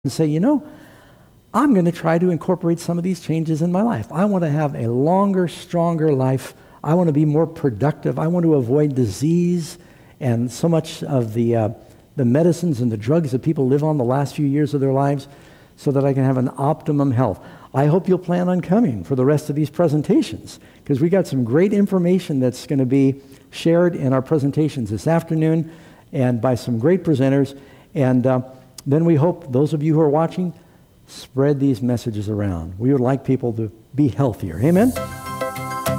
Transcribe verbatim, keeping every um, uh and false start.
and say, you know, I'm going to try to incorporate some of these changes in my life. I want to have a longer, stronger life. I want to be more productive. I want to avoid disease and so much of the uh, the medicines and the drugs that people live on the last few years of their lives so that I can have an optimum health. I hope you'll plan on coming for the rest of these presentations because we got some great information that's going to be shared in our presentations this afternoon and by some great presenters. And uh, then we hope those of you who are watching spread these messages around. We would like people to be healthier. Amen?